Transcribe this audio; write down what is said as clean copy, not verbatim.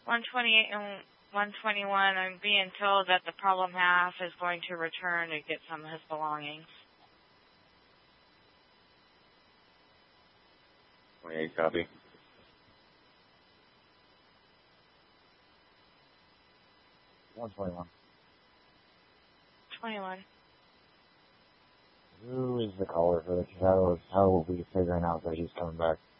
128 and 121, I'm being told that the problem half is going to return to get some of his belongings. 28, copy. $121. 21. Who is the caller for this? How are we figuring out that he's coming back?